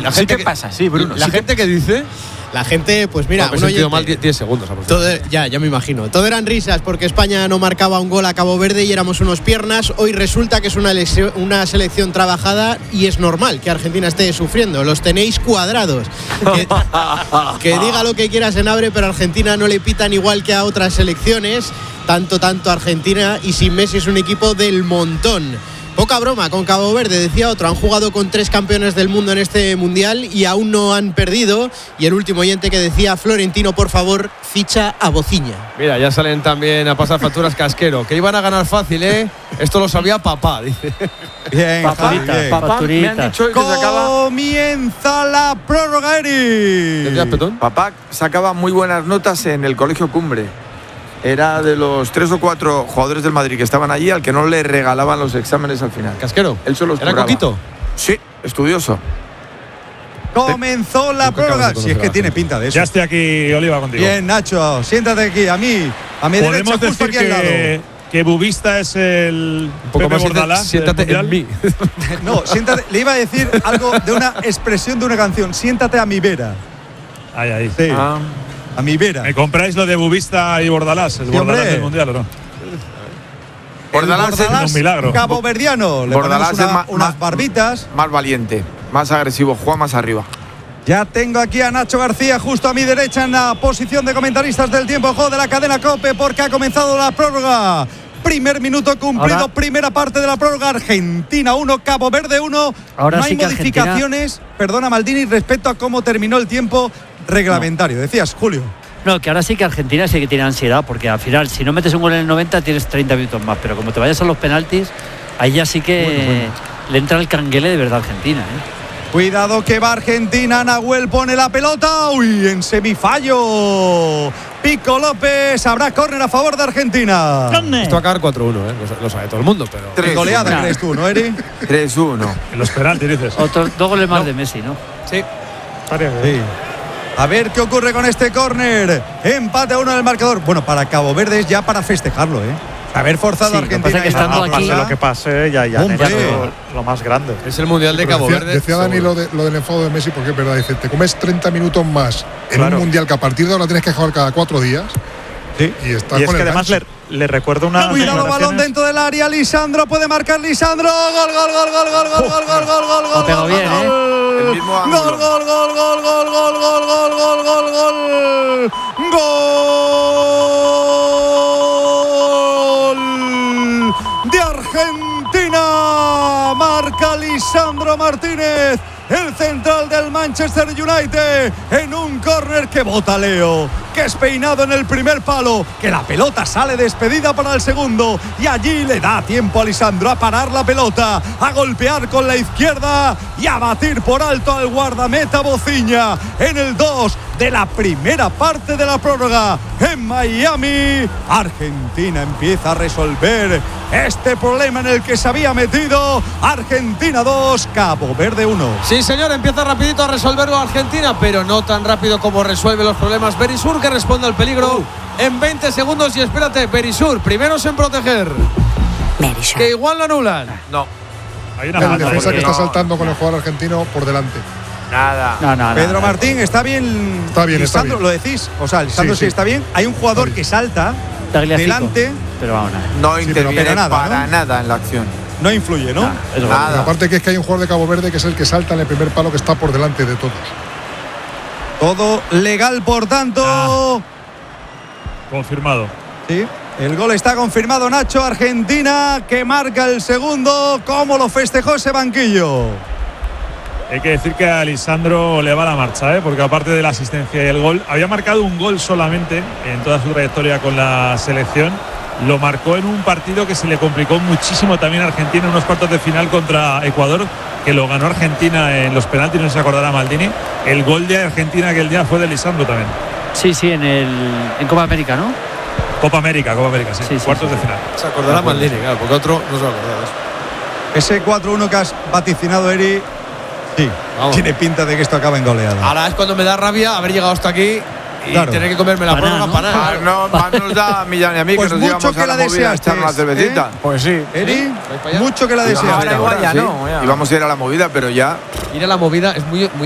Sí que pasa, sí, Bruno. ¿La gente que dice? La gente, pues mira, he sentido mal 10 segundos. Ya me imagino. Todo eran risas porque España no marcaba un gol a Cabo Verde y éramos unos piernas. Hoy resulta que es una selección trabajada y es normal que Argentina esté sufriendo. Los tenéis cuadrados. Que diga lo que quiera Senabre, pero a Argentina no le pitan igual que a otras selecciones. Tanto Argentina, y sin Messi es un equipo del montón. Poca broma con Cabo Verde, decía otro. Han jugado con 3 campeones del mundo en este mundial y aún no han perdido. Y el último oyente que decía: Florentino, por favor, ficha a Bociña. Mira, ya salen también a pasar facturas Casquero, que iban a ganar fácil, ¿eh? Esto lo sabía papá, dice. Bien, Papá, me han dicho que se acaba. Comienza la prórroga, Eri. ¿Tendrías petón? Papá sacaba muy buenas notas en el Colegio Cumbre. Era de los 3 o 4 jugadores del Madrid que estaban allí al que no le regalaban los exámenes al final. ¿Casquero? Él solo ¿Era Coquito? Sí, estudioso. Comenzó la prórroga. Si es que tiene pinta de eso. Ya estoy aquí, Oliva, contigo. Bien, Nacho, siéntate aquí, a mí, a mi derecha, Podemos justo decir aquí al lado. que Bubista es el Un poco Pepe más Bordalás. siéntate en mí. No, siéntate, le iba a decir algo de una expresión de una canción. Siéntate a mi vera. Ahí. Sí. A mi vera. ¿Me compráis lo de Bubista y Bordalás? ¿El Sí, Bordalás hombre. del Mundial o no? Bordalás es un milagro. Caboverdiano. Le Bordalás ponemos es unas barbitas. Más valiente, más agresivo, juega más arriba. Ya tengo aquí a Nacho García justo a mi derecha en la posición de comentaristas del tiempo de juego de la cadena COPE, porque ha comenzado la prórroga. Primer minuto cumplido, ahora, primera parte de la prórroga. Argentina 1, Cabo Verde 1. Ahora no hay sí que modificaciones, perdona Maldini, respecto a cómo terminó el tiempo reglamentario. Decías, Julio. No, que ahora sí que Argentina sí que tiene ansiedad, porque al final, si no metes un gol en el 90, tienes 30 minutos más. Pero como te vayas a los penaltis, ahí ya sí que le entra el canguele de verdad a Argentina, ¿eh? Cuidado que va Argentina. Nahuel pone la pelota. Uy, en semifallo. Pico López. Habrá córner a favor de Argentina. Esto va a acabar 4-1, ¿eh? Lo sabe todo el mundo, pero. Qué goleada, Nah. crees tú, ¿no, Eri? 3-1. En los penaltis, dices. Otros 2 goles más de Messi, ¿no? Sí. Sí. A ver qué ocurre con este córner. Empate a 1 en el marcador. Bueno, para Cabo Verde es ya para festejarlo, ¿eh? Haber forzado Sí, a lo que Argentina. pasa es que estando en aquí- esta Pase lo que pase, ya Hombre. lo más grande. Es el Mundial de Cabo Verde. Decía Dani lo del enfado de Messi, porque es verdad. Dice, te comes 30 minutos más en Claro. un Mundial que a partir de ahora tienes que jugar cada 4 días. Sí. Y está Y es con que el además gancho. le recuerdo una. Cuidado, balón dentro del área. Lisandro puede marcar. Lisandro. Gol, gol, gol, gol, gol, gol, gol, gol, gol, gol, Lo gol. pegó bien, ¿eh? El mismo Gol, ángulo. gol, gol, gol, gol, gol, gol, gol, gol, gol, gol. Gol de Argentina. Marca Lisandro Martínez, el central del Manchester United, en un córner que bota Leo, que es peinado en el primer palo, que la pelota sale despedida para el segundo, y allí le da tiempo a Lisandro a parar la pelota, a golpear con la izquierda y a batir por alto al guardameta Bociña en el 2 de la primera parte de la prórroga. En Miami, Argentina empieza a resolver este problema en el que se había metido. Argentina 2, Cabo Verde 1. Sí, señor, empieza rapidito a resolverlo Argentina, pero no tan rápido como resuelve los problemas Berisur, que responde al peligro en 20 segundos. Y espérate, Berisur, primeros en proteger. Que igual lo anulan. No, Hay una El falta. defensa que porque- está saltando con el jugador argentino por delante. nada. No. Pedro Martín, ¿está bien? Está bien, está Lisandro, bien. ¿lo decís? O sea, Lisandro sí, Sí, sí. está bien. Hay un jugador Está bien. que salta Tagliafico. delante, Pero vamos, nada. No Sí, interviene pero nada, para ¿no? nada en la acción. no influye, ¿no? Es gol. Nada. Aparte que es que hay un jugador de Cabo Verde que es el que salta en el primer palo, que está por delante de todos. Todo legal, por tanto. Confirmado. Sí. El gol está confirmado, Nacho. Argentina que marca el segundo. ¿Cómo lo festejó ese banquillo? Hay que decir que a Lisandro le va la marcha, porque aparte de la asistencia y el gol, había marcado un gol solamente en toda su trayectoria con la selección. Lo marcó en un partido que se le complicó muchísimo también a Argentina en unos cuartos de final contra Ecuador, que lo ganó Argentina en los penaltis, no se acordará Maldini. El gol de Argentina aquel día fue de Lisandro también. Sí, en Copa América, ¿no? Copa América, sí, Sí, cuartos de final. Se acordará Maldini, claro, porque otro no se va a acordar de eso. Ese 4-1 que has vaticinado, Eri. Sí, Vamos. tiene pinta de que esto acaba en goleada. Ahora es cuando me da rabia haber llegado hasta aquí y Claro. tener que comerme la Para prórroga nada, ¿no? para nada. Más nos da a Millán y a mí Pues que nos mucho íbamos que a la la movida a deseaste, echar una cervecita. Pues sí. Eri, ¿Vais para allá? mucho que la Ahora deseaste. igual ya Sí. no. Íbamos a ir a la movida, pero ya Ir a la movida es muy